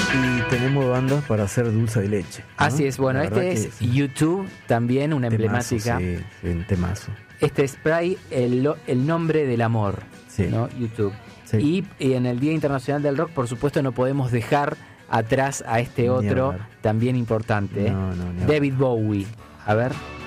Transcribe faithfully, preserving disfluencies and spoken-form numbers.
Y tenemos bandas para hacer dulce de leche, ¿no? Así es, bueno, La este es sí. YouTube, también una Temazo, emblemática. Sí, sí, un temazo. Este Spray, el, el nombre del amor, Sí. ¿no? YouTube. Sí. Y, y en el Día Internacional del Rock, por supuesto, no podemos dejar atrás a este Ni otro hablar. también importante, ¿eh? No, no, ni hablar. David Bowie. A ver.